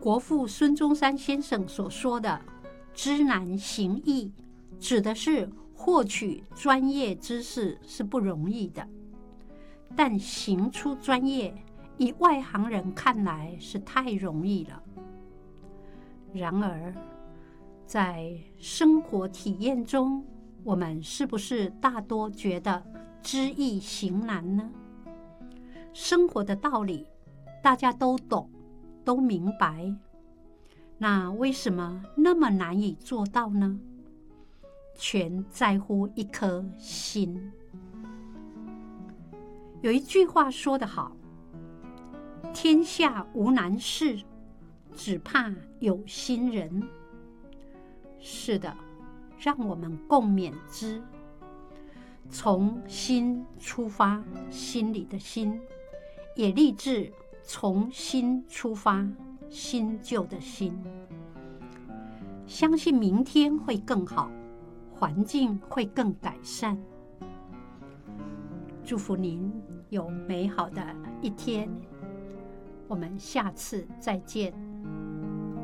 国父孙中山先生所说的知难行易，指的是获取专业知识是不容易的，但行出专业，以外行人看来是太容易了。然而，在生活体验中，我们是不是大多觉得知易行难呢？生活的道理大家都懂，都明白，那为什么那么难以做到呢？全在乎一颗心。有一句话说得好，天下无难事，只怕有心人。是的，让我们共勉之，从心出发，心里的心，也立志从心出发，新旧的心。相信明天会更好，环境会更改善。祝福您有美好的一天，我们下次再见。